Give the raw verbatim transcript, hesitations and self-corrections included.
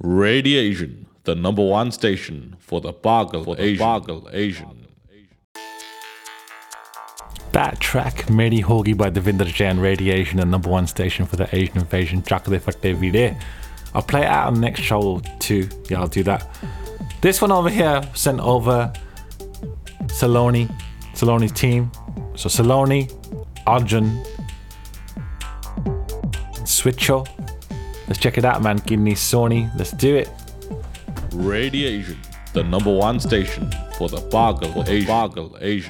Radiation, the number one station for the Bagal Asian. Bagal Asian. That track, Meri Hogi by Devinder Jain, Radiation, the number one station for the Asian invasion. Chakde Fatte Vide. I'll play it out on the next show too. Yeah, I'll do that. This one over here, sent over Saloni, Saloni's team. So Saloni, Arjun, Switcho. Let's check it out, man. Kidney Sony. Let's do it. Radiation, the number one station for the Bagal Asian. Bagal Asian.